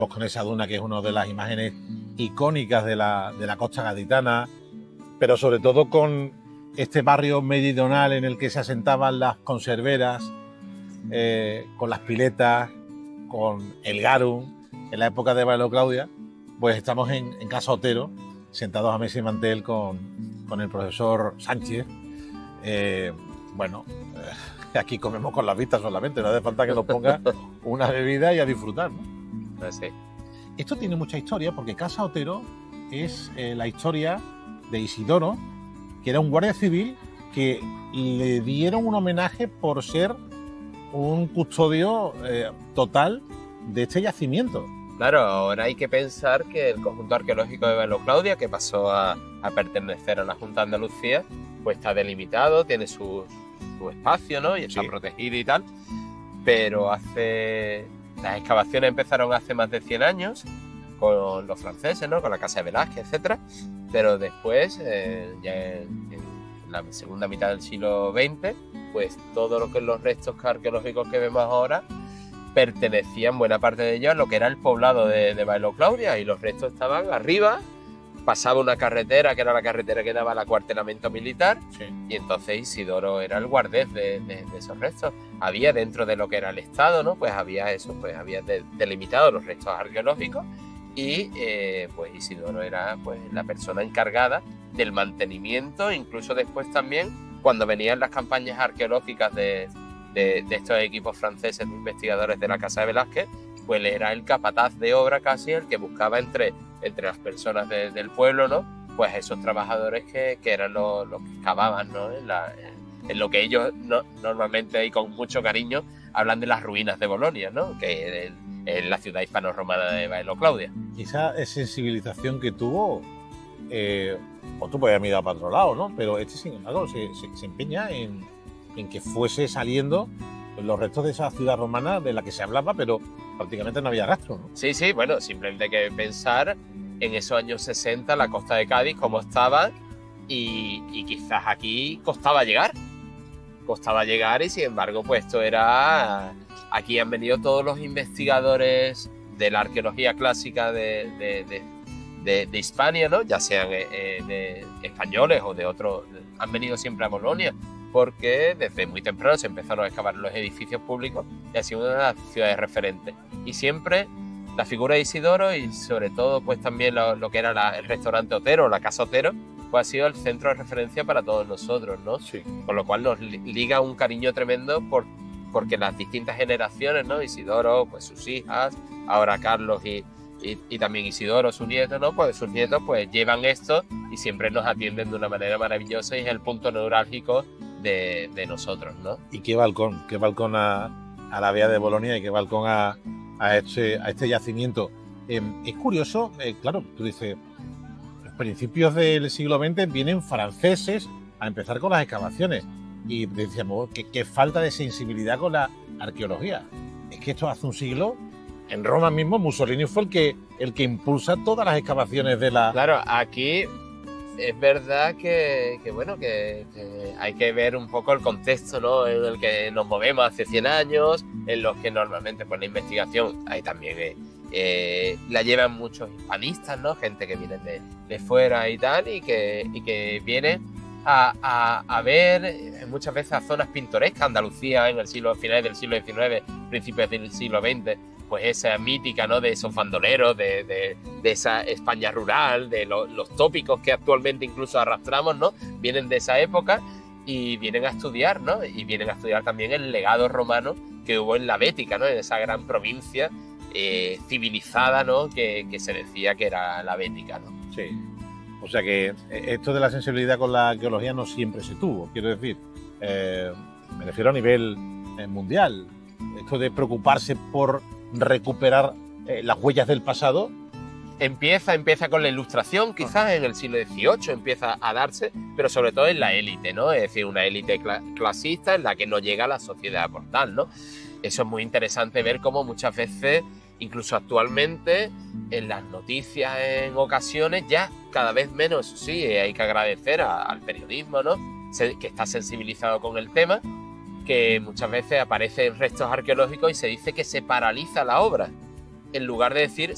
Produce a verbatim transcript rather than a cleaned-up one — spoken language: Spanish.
con esa duna que es una de las imágenes icónicas de la, de la costa gaditana, pero sobre todo con este barrio meridional en el que se asentaban las conserveras, eh, con las piletas, con el garum, en la época de Bailo Claudia. Pues estamos en, en Casa Otero, sentados a mesa y mantel con, con el profesor Sánchez. Eh, bueno, eh, aquí comemos con las vistas solamente, no hace falta que nos ponga una bebida y a disfrutar, ¿no? Pues sí. Esto tiene mucha historia porque Casa Otero es eh, la historia de Isidoro, que era un guardia civil que le dieron un homenaje por ser un custodio eh, total de este yacimiento. Claro, ahora hay que pensar que el conjunto arqueológico de Bailo Claudia, que pasó a, a pertenecer a la Junta de Andalucía, pues está delimitado, tiene su, su espacio, ¿no? Y está Sí. protegido y tal, pero hace... Las excavaciones empezaron hace más de cien años con los franceses, ¿no? Con la Casa de Velázquez, etcétera. Pero después, eh, ya en, en la segunda mitad del siglo veinte, pues todo lo que es los restos arqueológicos que vemos ahora pertenecían, buena parte de ellos, a lo que era el poblado de, de Bailo Claudia, y los restos estaban arriba. Pasaba una carretera, que era la carretera que daba al acuartelamiento militar, Sí. y entonces Isidoro era el guardés de, de, de esos restos. Había dentro de lo que era el Estado, ¿no? Pues había eso, pues había de, delimitado los restos arqueológicos, y eh, pues Isidoro era pues la persona encargada del mantenimiento, incluso después también cuando venían las campañas arqueológicas de, de, de estos equipos franceses de investigadores de la Casa de Velázquez, pues él era el capataz de obra casi, el que buscaba entre, entre las personas de, del pueblo, ¿no? Pues esos trabajadores que, que eran los, los que excavaban, ¿no? En, la, en, en lo que ellos no, normalmente y con mucho cariño hablan de las ruinas de Bolonia, ¿no? Que es, es la ciudad hispano-romana de Bailo Claudia. Esa sensibilización que tuvo, eh, pues tú podías mirar para otro lado, ¿no? Pero este, sin embargo, se, se, se empeña en, en que fuese saliendo los restos de esa ciudad romana de la que se hablaba, pero prácticamente no había rastro, ¿no? Sí, sí, bueno, simplemente hay que pensar en esos años sesenta, la costa de Cádiz, cómo estaba, y, y quizás aquí costaba llegar. Costaba llegar y sin embargo, pues esto era... Aquí han venido todos los investigadores de la arqueología clásica de, de, de, de, de Hispania, ¿no? Ya sean eh, de españoles o de otros, han venido siempre a Bolonia, porque desde muy temprano se empezaron a excavar los edificios públicos y ha sido una de las ciudades referentes. Y siempre la figura de Isidoro, y sobre todo pues también lo, lo que era la, el restaurante Otero, la Casa Otero, pues ha sido el centro de referencia para todos nosotros, ¿no? Sí. Con lo cual nos liga un cariño tremendo por, porque las distintas generaciones, ¿no? Isidoro, pues sus hijas, ahora Carlos y, y, y también Isidoro, su nieto, ¿no? Pues sus nietos pues llevan esto y siempre nos atienden de una manera maravillosa, y es el punto neurálgico de, de nosotros, ¿no? Y qué balcón, qué balcón a, a la vía de Bolonia y qué balcón a, a, este, a este yacimiento. Eh, es curioso, eh, claro, tú dices, los principios del siglo veinte vienen franceses a empezar con las excavaciones y decíamos que, que falta de sensibilidad con la arqueología. Es que esto hace un siglo, en Roma mismo, Mussolini fue el que, el que impulsa todas las excavaciones de la... Claro, aquí es verdad que, que bueno, que, que hay que ver un poco el contexto, ¿no? En el que nos movemos hace cien años, en los que normalmente pues la investigación hay también eh, eh, la llevan muchos hispanistas, ¿no? Gente que viene de, de fuera y tal, y que, y que vienen a, a, a ver muchas veces a zonas pintorescas. Andalucía en el siglo finales del siglo diecinueve, principios del siglo veinte, pues esa mítica, ¿no? De esos bandoleros, de, de, de esa España rural, de lo, los tópicos que actualmente incluso arrastramos, ¿no? Vienen de esa época y vienen a estudiar, ¿no? Y vienen a estudiar también el legado romano que hubo en la Bética, ¿no? En esa gran provincia eh, civilizada, ¿no? Que, que se decía que era la Bética, ¿no? Sí. O sea que esto de la sensibilidad con la arqueología no siempre se tuvo, quiero decir. Eh, me refiero a nivel eh, mundial. Esto de preocuparse por recuperar eh, las huellas del pasado. Empieza, empieza con la Ilustración, quizás en el siglo dieciocho empieza a darse, pero sobre todo en la élite, ¿no? Es decir, una élite cl- clasista en la que no llega la sociedad por tal, ¿no? Eso es muy interesante ver cómo muchas veces, incluso actualmente, en las noticias en ocasiones, ya cada vez menos, sí, hay que agradecer a, al periodismo, ¿no? Se, que está sensibilizado con el tema, que muchas veces aparecen restos arqueológicos y se dice que se paraliza la obra, en lugar de decir